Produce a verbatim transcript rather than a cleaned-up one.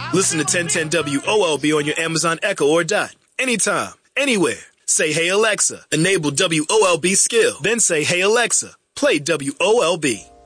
Listen to ten ten W O L B on your Amazon Echo or Dot. Anytime, anywhere. Say, hey Alexa, enable W O L B skill. Then say, hey Alexa, play W O L B.